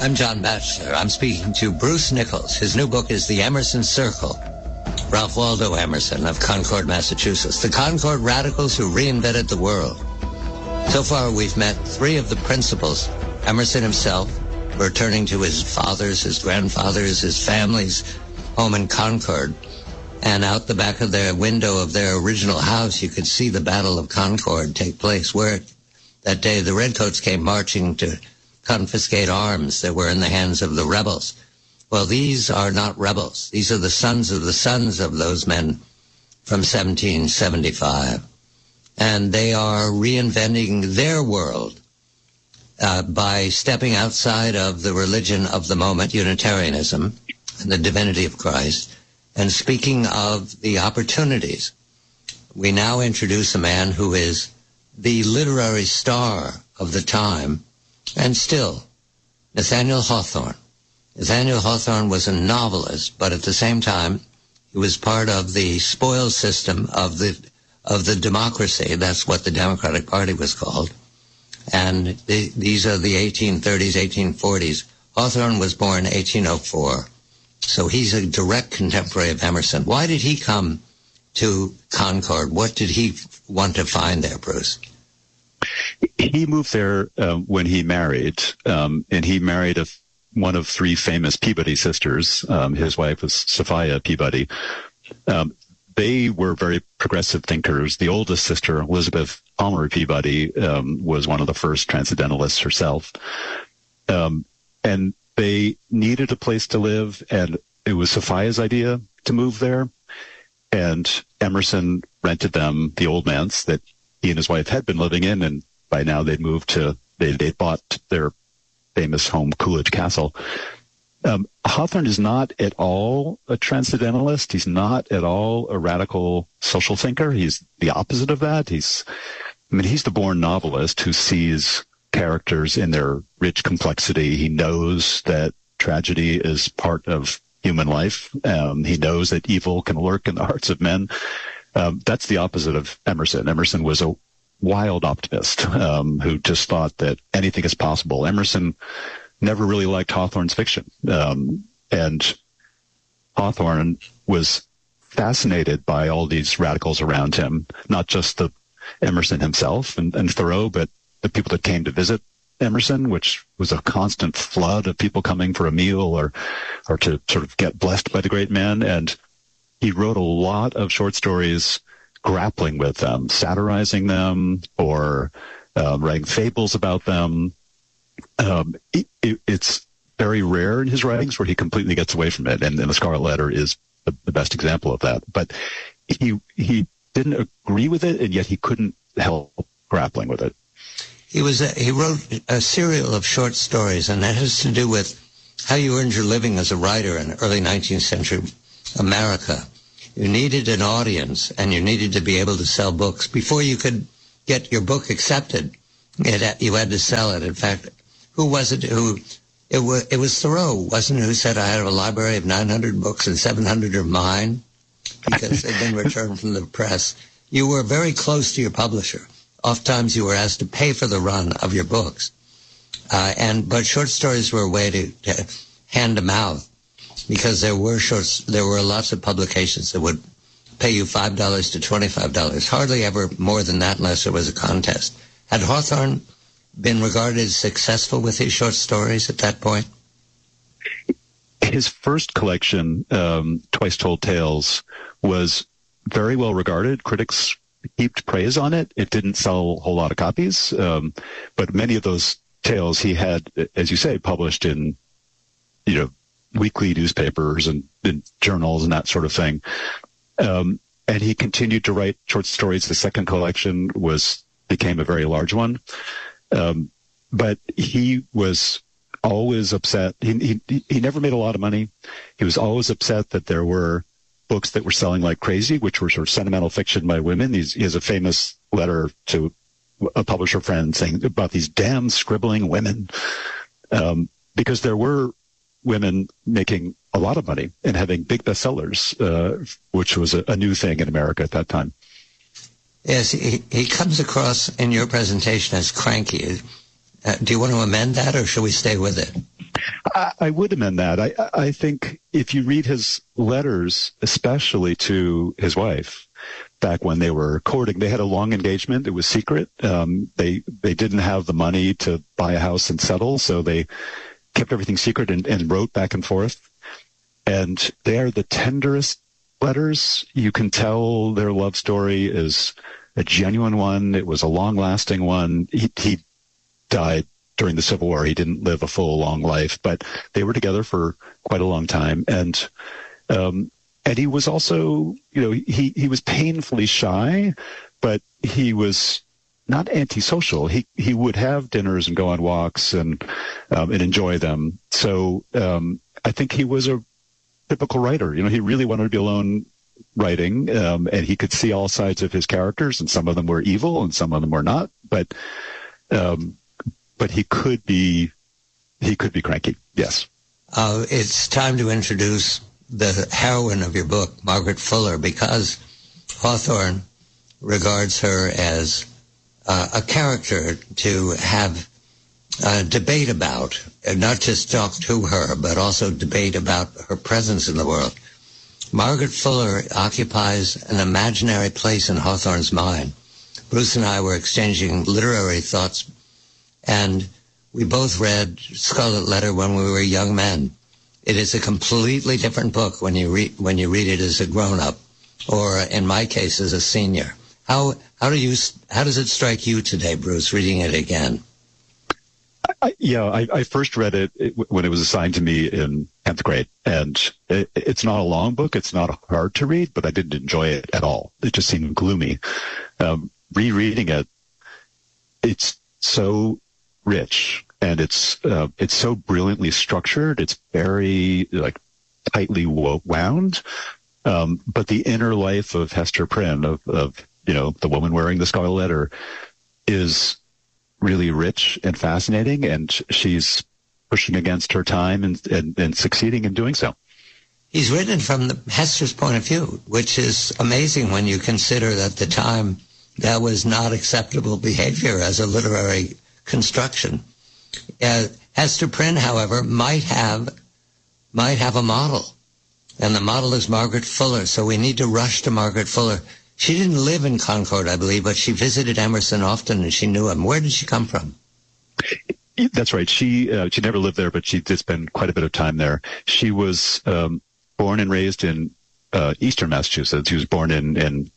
I'm John Batchelor. I'm speaking to Bruce Nichols. His new book is The Emerson Circle. Ralph Waldo Emerson of Concord, Massachusetts. The Concord Radicals who reinvented the world. So far, we've met three of the principals. Emerson himself, returning to his fathers, his grandfathers, his family's home in Concord. And out the back of their window of their original house, you could see the Battle of Concord take place, where that day the Redcoats came marching to confiscate arms that were in the hands of the rebels. Well, these are not rebels. These are the sons of those men from 1775. And they are reinventing their world by stepping outside of the religion of the moment, Unitarianism, and the divinity of Christ, and speaking of the opportunities. We now introduce a man who is the literary star of the time, and still, Nathaniel Hawthorne. Nathaniel Hawthorne was a novelist, but at the same time, he was part of the spoils system of the democracy. That's what the Democratic Party was called. And these are the 1830s, 1840s. Hawthorne was born 1804. So he's a direct contemporary of Emerson. Why did he come to Concord? What did he want to find there, Bruce? He moved there when he married, and he married one of three famous Peabody sisters. His wife was Sophia Peabody. They were very progressive thinkers. The oldest sister, Elizabeth Palmer Peabody, was one of the first transcendentalists herself. And they needed a place to live, and it was Sophia's idea to move there. And Emerson rented them the old manse that he and his wife had been living in, and by now they'd bought their famous home, Coolidge Castle. Hawthorne is not at all a transcendentalist. He's not at all a radical social thinker. He's the opposite of that. He's the born novelist who sees characters in their rich complexity. He knows that tragedy is part of human life. He knows that evil can lurk in the hearts of men. That's the opposite of Emerson. Emerson was a wild optimist who just thought that anything is possible. Emerson never really liked Hawthorne's fiction. And Hawthorne was fascinated by all these radicals around him, not just the Emerson himself and Thoreau, but the people that came to visit Emerson, which was a constant flood of people coming for a meal or to sort of get blessed by the great man. And he wrote a lot of short stories grappling with them, satirizing them, or writing fables about them. It's very rare in his writings where he completely gets away from it, and The Scarlet Letter is the best example of that. But he didn't agree with it, and yet he couldn't help grappling with it. He wrote a serial of short stories, and that has to do with how you earned your living as a writer in early 19th century America. You needed an audience, and you needed to be able to sell books. Before you could get your book accepted, you had to sell it. In fact, who was it who... It was Thoreau, wasn't it, who said, I have a library of 900 books and 700 are mine because they've been returned from the press. You were very close to your publisher. Oftentimes you were asked to pay for the run of your books. But short stories were a way to hand to mouth, because there were lots of publications that would pay you $5 to $25, hardly ever more than that unless there was a contest. Had Hawthorne been regarded as successful with his short stories at that point? His first collection, Twice Told Tales, was very well regarded. Critics heaped praise on it. It didn't sell a whole lot of copies, but many of those tales he had, as you say, published in, weekly newspapers and in journals and that sort of thing. And he continued to write short stories. The second collection became a very large one. But he was always upset. He never made a lot of money. He was always upset that there were books that were selling like crazy, which were sort of sentimental fiction by women. He has a famous letter to a publisher friend saying about these damn scribbling women, because there were women making a lot of money and having big bestsellers, which was a new thing in America at that time. Yes, he comes across in your presentation as cranky. Do you want to amend that, or should we stay with it? I would amend that. I think if you read his letters, especially to his wife, back when they were courting, they had a long engagement. It was secret. They didn't have the money to buy a house and settle, so they kept everything secret and wrote back and forth. And they are the tenderest letters. You can tell their love story is a genuine one. It was a long-lasting one. He died during the Civil War. He didn't live a full, long life, but they were together for quite a long time. And he was also, he was painfully shy, but he was not antisocial. He would have dinners and go on walks and enjoy them. So I think he was a typical writer. He really wanted to be alone writing, and he could see all sides of his characters, and some of them were evil and some of them were not. But he could be cranky. Yes. It's time to introduce the heroine of your book, Margaret Fuller, because Hawthorne regards her as a character to have debate about, and not just talk to her, but also debate about her presence in the world. Margaret Fuller occupies an imaginary place in Hawthorne's mind. Bruce and I were exchanging literary thoughts, and we both read Scarlet Letter when we were young men. It is a completely different book when you read it as a grown-up, or in my case, as a senior. How does it strike you today, Bruce, reading it again? I first read it when it was assigned to me in 10th grade, and it's not a long book. It's not hard to read, but I didn't enjoy it at all. It just seemed gloomy. Rereading it, it's so rich, and it's so brilliantly structured. It's very tightly wound. But the inner life of Hester Prynne, of the woman wearing the Scarlet Letter, is really rich and fascinating, and she's pushing against her time and succeeding in doing so. He's written from Hester's point of view, which is amazing when you consider that the time that was not acceptable behavior as a literary construction. Hester Prynne, however, might have a model, and the model is Margaret Fuller, so we need to rush to Margaret Fuller. She didn't live in Concord, I believe, but she visited Emerson often, and she knew him. Where did she come from? That's right. She never lived there, but she did spend quite a bit of time there. She was born and raised in eastern Massachusetts. She was born in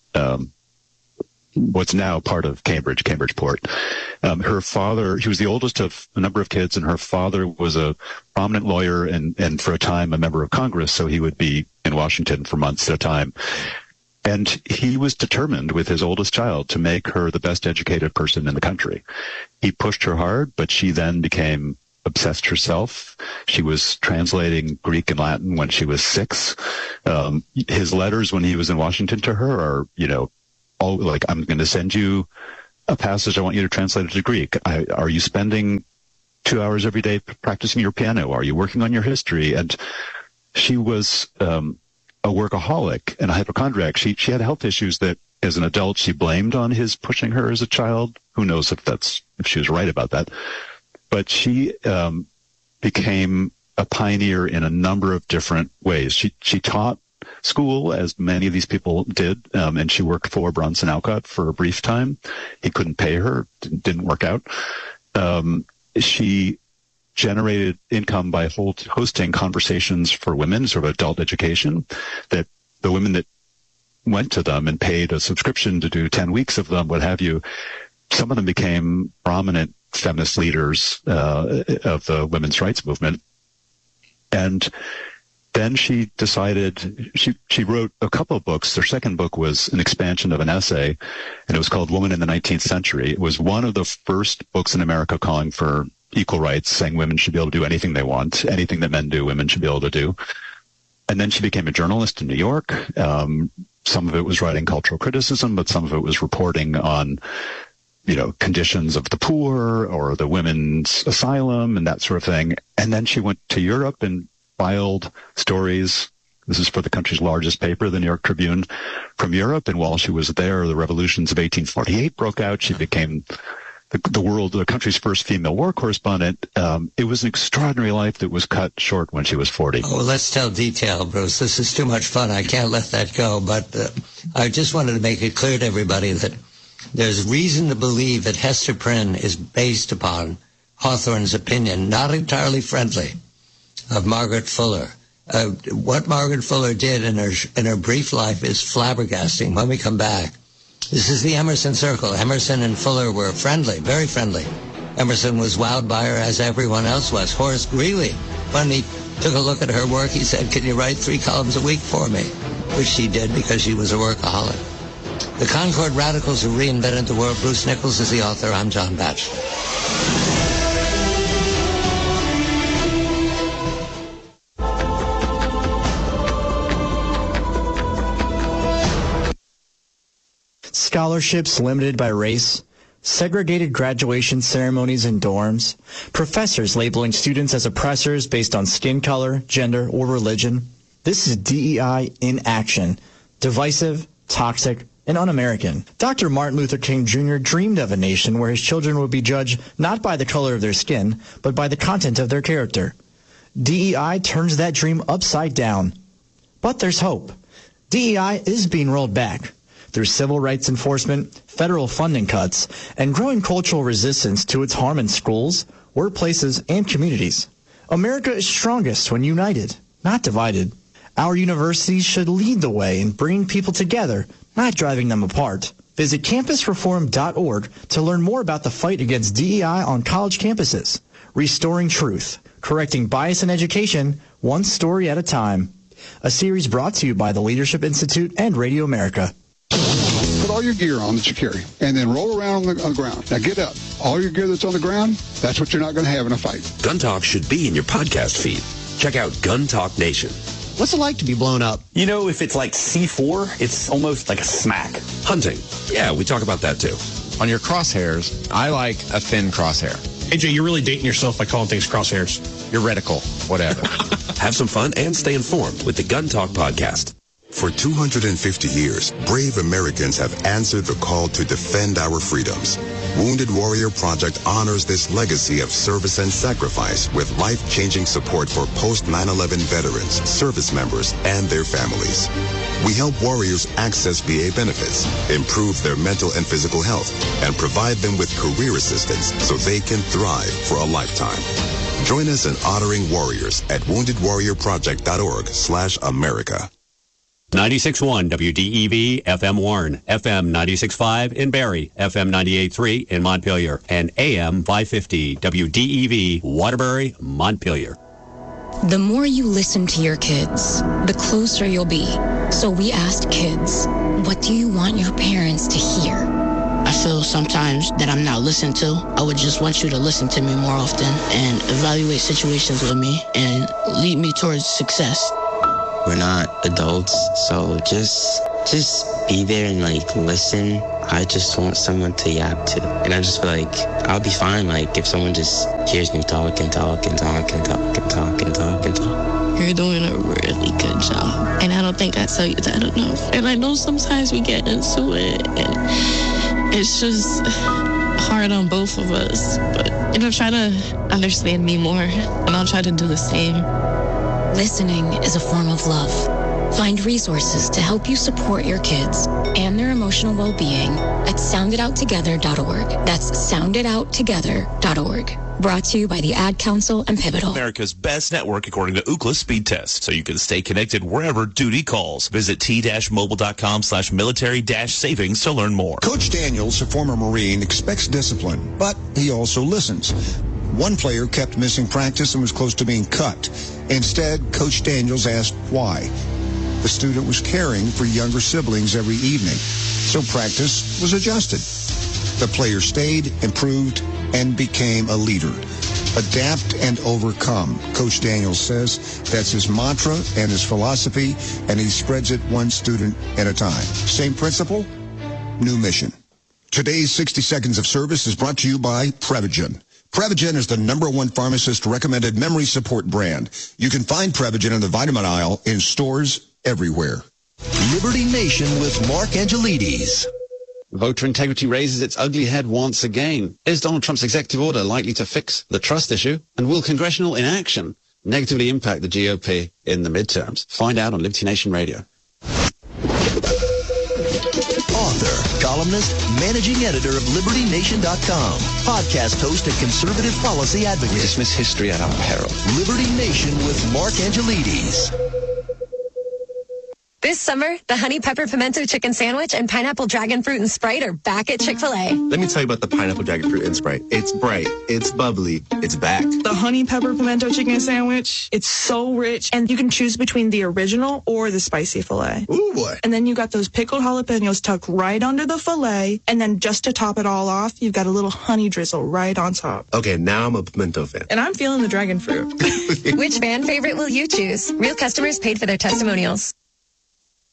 what's now part of Cambridgeport. Her father, he was the oldest of a number of kids, and her father was a prominent lawyer and for a time a member of Congress, so he would be in Washington for months at a time. And he was determined with his oldest child to make her the best educated person in the country. He pushed her hard, but she then became obsessed herself. She was translating Greek and Latin when she was 6. His letters when he was in Washington to her are, all like, I'm going to send you a passage. I want you to translate it to Greek. Are you spending 2 hours every day practicing your piano? Are you working on your history? And she was a workaholic and a hypochondriac. She had health issues that as an adult she blamed on his pushing her as a child. Who knows if she was right about that. But she became a pioneer in a number of different ways. She taught school, as many of these people did, and she worked for Bronson Alcott for a brief time. He couldn't pay her, didn't work out. She generated income by hosting conversations for women, sort of adult education, that the women that went to them and paid a subscription to do 10 weeks of them, what have you, some of them became prominent feminist leaders of the women's rights movement. And then she decided, she wrote a couple of books. Her second book was an expansion of an essay, and it was called Woman in the 19th Century. It was one of the first books in America calling for equal rights, saying women should be able to do anything they want. Anything that men do, women should be able to do. And then she became a journalist in New York. Some of it was writing cultural criticism, but some of it was reporting on, conditions of the poor or the women's asylum and that sort of thing. And then she went to Europe and filed stories. This is for the country's largest paper, the New York Tribune, from Europe. And while she was there, the revolutions of 1848 broke out. She became the country's first female war correspondent. It was an extraordinary life that was cut short when she was 40. Oh, let's tell detail, Bruce. This is too much fun. I can't let that go. But I just wanted to make it clear to everybody that there's reason to believe that Hester Prynne is based upon Hawthorne's opinion, not entirely friendly, of Margaret Fuller. What Margaret Fuller did in her brief life is flabbergasting. When we come back, this is the Emerson Circle. Emerson and Fuller were friendly, very friendly. Emerson was wowed by her as everyone else was. Horace Greeley, when he took a look at her work, he said, "Can you write 3 columns a week for me?" Which she did because she was a workaholic. The Concord Radicals who reinvented the world. Bruce Nichols is the author. I'm John Batchelor. Scholarships limited by race, segregated graduation ceremonies in dorms, professors labeling students as oppressors based on skin color, gender, or religion. This is DEI in action. Divisive, toxic, and un-American. Dr. Martin Luther King Jr. dreamed of a nation where his children would be judged not by the color of their skin, but by the content of their character. DEI turns that dream upside down. But there's hope. DEI is being rolled back. Through civil rights enforcement, federal funding cuts, and growing cultural resistance to its harm in schools, workplaces, and communities. America is strongest when united, not divided. Our universities should lead the way in bringing people together, not driving them apart. Visit campusreform.org to learn more about the fight against DEI on college campuses. Restoring truth, correcting bias in education, one story at a time. A series brought to you by the Leadership Institute and Radio America. Put all your gear on that you carry, and then roll around on the ground. Now get up. All your gear that's on the ground, that's what you're not going to have in a fight. Gun Talk should be in your podcast feed. Check out Gun Talk Nation. What's it like to be blown up? You know, if it's like C4, it's almost like a smack. Hunting. Yeah, we talk about that too. On your crosshairs, I like a thin crosshair. AJ, you're really dating yourself by calling things crosshairs. Your reticle, whatever. Have some fun and stay informed with the Gun Talk podcast. For 250 years, brave Americans have answered the call to defend our freedoms. Wounded Warrior Project honors this legacy of service and sacrifice with life-changing support for post-9/11 veterans, service members, and their families. We help warriors access VA benefits, improve their mental and physical health, and provide them with career assistance so they can thrive for a lifetime. Join us in honoring warriors at woundedwarriorproject.org/America. 96.1 WDEV FM Warren, FM 96.5 in Barrie, FM 98.3 in Montpelier, and AM 550 WDEV Waterbury, Montpelier. The more you listen to your kids, the closer you'll be. So we asked kids, what do you want your parents to hear? I feel sometimes that I'm not listened to. I would just want you to listen to me more often and evaluate situations with me and lead me towards success. We're not adults, so just be there and listen. I just want someone to yap to. And I just feel like I'll be fine if someone just hears me talk and talk and talk and talk and talk and talk and talk. You're doing a really good job. And I don't think I tell you that enough. And I know sometimes we get into it and it's just hard on both of us. But try to understand me more and I'll try to do the same. Listening is a form of love. Find resources to help you support your kids and their emotional well-being at sounditouttogether.org. That's sounditouttogether.org. Brought to you by the Ad Council and Pivotal. America's best network according to Ookla Speed Test, so you can stay connected wherever duty calls. Visit t-mobile.com/military-savings to learn more. Coach Daniels, a former Marine, expects discipline, but he also listens. One player kept missing practice and was close to being cut. Instead, Coach Daniels asked why. The student was caring for younger siblings every evening, so practice was adjusted. The player stayed, improved, and became a leader. Adapt and overcome, Coach Daniels says. That's his mantra and his philosophy, and he spreads it one student at a time. Same principle, new mission. Today's 60 Seconds of Service is brought to you by Prevagen. Prevagen is the #1 pharmacist-recommended memory support brand. You can find Prevagen in the vitamin aisle in stores everywhere. Liberty Nation with Mark Angelides. Voter integrity raises its ugly head once again. Is Donald Trump's executive order likely to fix the trust issue? And will congressional inaction negatively impact the GOP in the midterms? Find out on Liberty Nation Radio. Author, columnist, managing editor of LibertyNation.com, podcast host and conservative policy advocate. We dismiss history at our peril. Liberty Nation with Mark Angelides. This summer, the Honey Pepper Pimento Chicken Sandwich and Pineapple Dragon Fruit and Sprite are back at Chick-fil-A. Let me tell you about the Pineapple Dragon Fruit and Sprite. It's bright, it's bubbly, it's back. The Honey Pepper Pimento Chicken Sandwich, it's so rich, and you can choose between the original or the spicy filet. Ooh, boy. And then you got those pickled jalapenos tucked right under the filet, and then just to top it all off, you've got a little honey drizzle right on top. Okay, now I'm a pimento fan. And I'm feeling the dragon fruit. Which fan favorite will you choose? Real customers paid for their testimonials.